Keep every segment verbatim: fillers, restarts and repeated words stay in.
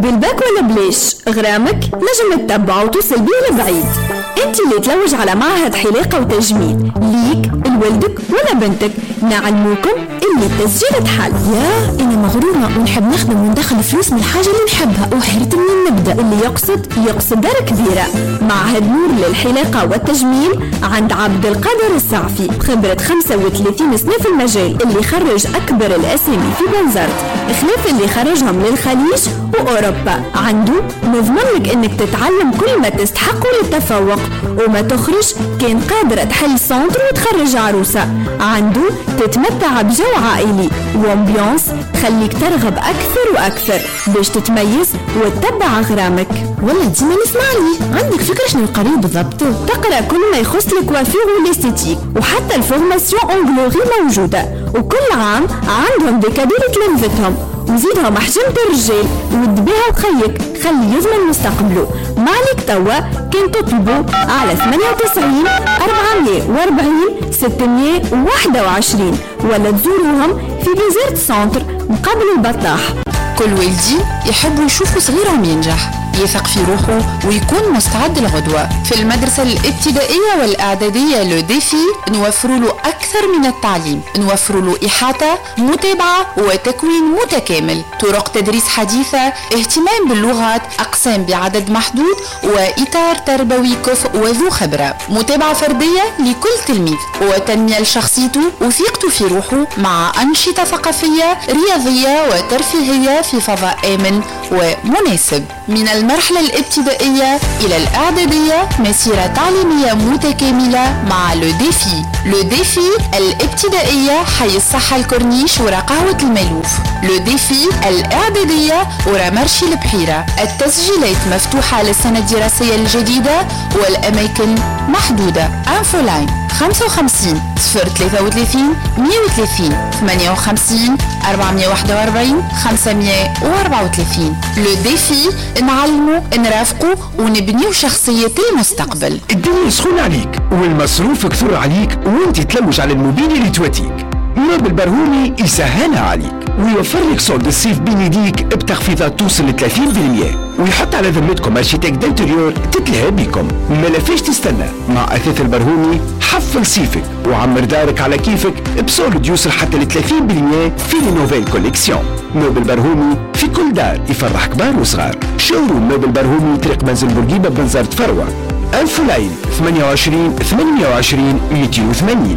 بالباك ولا بليش غرامك نجم تتبع وتوصل بيه لبعيد. انت اللي تلوج على معهد حلاقة وتجميل ليك لولدك ولا بنتك، نعلموكم اللي التسجيل تحل. يا انا مغرورة ونحب نخدم وندخل فلوس من الحاجة اللي نحبها، وحيرت منين نبدأ؟ اللي يقصد يقصد دار كبيرة. معهد نور للحلاقة والتجميل عند عبد القادر السعفي، خبرة خمسة وثلاثين سنة في المجال، اللي خرج أكبر الأسامي في بنزرت، خلاف اللي خرجهم للخليج وأوروبا. عنده نضمن لك إنك تتعلم كل ما تستحق للتفوق، وما تخرج كان قادرة تحل سنتر وتخرج عروسة. عنده تتمتع بجو عائلي وامبيونس خليك ترغب أكثر وأكثر باش تتميز وتتبع غرامك. والله ديما نسمع لي. عندك فكرة شنو القريب بالضبط؟ تقرأ كل ما يخص الكوافير والاستيتيك، وحتى الفورماسيون اونغلوري موجودة، وكل عام عندهم ديكادو لتلامذتهم، وزيدهم حجمة الرجال ود بيها وخيك خلي يضمن مستقبله. مالك توا كان تطلبوا على ثمانية وتسعين أربعمية وأربعين ستمية وواحد وعشرين ولا تزوروهم في بيزيرت سنتر مقابل البطاح. كل والدي يحب يشوفوا صغيرهم ينجح، يثق في روحه ويكون مستعد للغدوة. في المدرسة الابتدائية والإعدادية لو ديفي نوفر له أكثر من التعليم، نوفر له إحاطة متابعة وتكوين متكامل، طرق تدريس حديثة، اهتمام باللغات، أقسام بعدد محدود، وإطار تربوي كفء وذو خبرة، متابعة فردية لكل تلميذ، وتنمية لشخصيته وثقته في روحه، مع أنشطة ثقافية رياضية وترفيهية في فضاء آمن ومناسب. من المرحلة الابتدائية إلى الإعدادية مسيرة تعليمية متكاملة مع لو ديفي. لو ديفي الابتدائية حي الصحة الكورنيش ورا قهوة الملوف، لو ديفي الإعدادية ورا مرشي البحيرة. التسجيلات مفتوحة للسنة الدراسية الجديدة والأماكن محدودة. انفو لاين خمسة وخمسين صفر ثلاثة وثلاثين مية وثلاثين ثمانية وخمسين أربعمية وواحد وأربعين خمسمية وأربعة وثلاثين. لو ديفي نعلمو نرافقو ونبنيو شخصية المستقبل. الدنيا سخونة عليك والمصروف كثر عليك وانت تلوج على الموبيل اللي تواتيك. موبل برهومي يسهلها عليك ويوفر لك صولد الصيف بين يديك بتخفيضات توصل ل ثلاثين بالمية، ويحط على ذمتكم ارشيتك دانتيريور تتلهى بكم. ملا فيش تستنى؟ مع اثاث البرهومي حفل صيفك وعمر دارك على كيفك بصولد يوصل حتى ل ثلاثين بالمية في النوفيل كوليكسيون. موبل برهومي في كل دار يفرح كبار وصغار. شوروم موبل برهومي طريق منزل بورقيبة بنزرت فروة. ألف لاين ثمانية وعشرين ثمانية وعشرين مئتين وثمانين.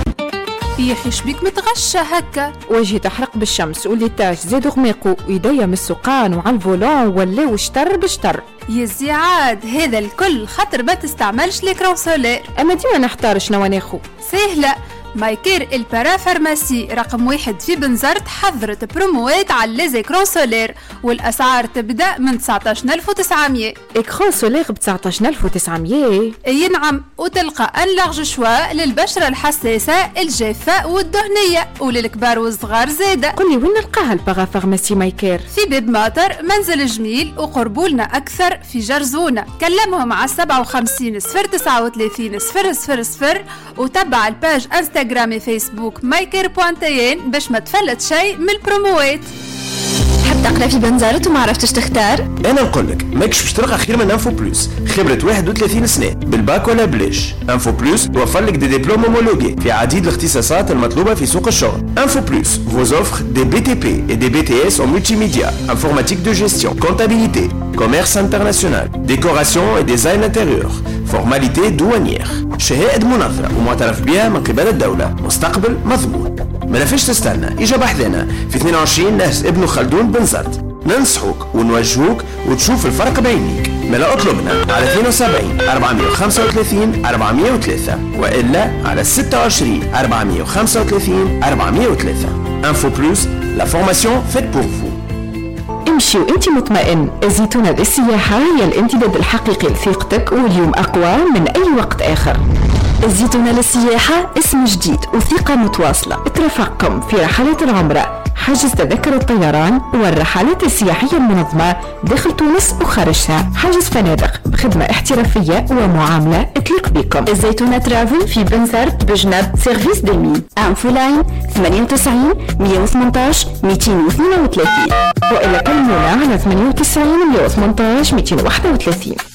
يحي شبيك متغشى هكا؟ وجهي تحرق بالشمس والليتاج زادوا غميقوا ويديا من السقان وعلى الفولون ولاو شتر بشتر. يا زيعاد هذا الكل خاطر ما تستعملش ليكرون سولير. اما ديما نحتار شنو ناخو. سهله، مايكير البارا فارماسي رقم واحد في بنزرت حضرت بروموات على ليزيكرون سولير، والاسعار تبدا من تسعطاش ألف وتسعمية. اكرون سولير ب تسعطاش ألف وتسعمية؟ اي نعم، وتلقى ان لارج شوا للبشره الحساسه الجافه والدهنيه وللكبار والصغار زاده. قولي وين نلقاها البارا فارماسي مايكير؟ في باب ماطر منزل جميل، وقربولنا اكثر في جرزونه. كلمهم على سبعة وخمسين صفر تسعة وثلاثين صفر صفر صفر وتبع الباج انستغرام انستغرامي فيسبوك مايكير بوانتين باش ما تفلت شيء من البروموات. حب تقرا في بنزرت وما عرفتش تختار؟ انا نقول لك ماكش باش تلقى خير من انفو بلوس. خبرة واحد وثلاثين سنة بالباك ولا بلاش. انفو بلوس توفر لك دي دبلوم هومولوجي في عديد الاختصاصات المطلوبة في سوق الشغل. انفو بلوس vous offre des B T P et des B T S en multimédia, informatique de gestion, comptabilité, commerce international, décoration et design intérieur, formalité douanière. شهادة منظرة ومعترف بها من قبل الدولة، مستقبل مضمون. ما فيش تستنى، إجا بحثنا في اثنين وعشرين نهس ابن خلدون بنزرت. ننصحوك ونوجهوك وتشوف الفرق بعينيك. ملا اطلبنا على اثنين وسبعين أربعمية وخمسة وثلاثين أربعمية وثلاثة والا على ستة وعشرين أربعمية وخمسة وثلاثين أربعمية وثلاثة. انفو بلوس، لا فورماسيون فيت بور فو. امشي وانت مطمئن. الزيتونة للسياحة هي الامتداد الحقيقي لثقتك، واليوم اقوى من اي وقت اخر. الزيتونة للسياحة اسم جديد وثقة متواصلة. ترافقكم في رحلات العمرة حجز تذاكر الطيران والرحلات السياحية المنظمة داخل تونس وخارجها، حجز فنادق بخدمة احترافية ومعاملة تليق بكم. الزيتونة ترافل في بنزرت بجنب سيرفيس ديمين. انفو لاين ثمانية وتسعين مية وثمانية عشر مئتين واثنين وثلاثين، وإلى كلمونا على ثمانية وتسعين مية وثمانية عشر مئتين وواحد وثلاثين.